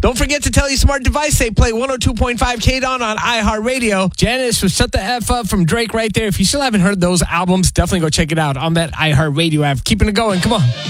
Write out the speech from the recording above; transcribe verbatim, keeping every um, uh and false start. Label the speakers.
Speaker 1: Don't forget to tell your smart device they play one oh two point five K-Dawn on iHeartRadio. Janice was Shut the F Up from Drake right there. If you still haven't heard those albums, definitely go check it out on that iHeartRadio app. Keeping it going. Come on.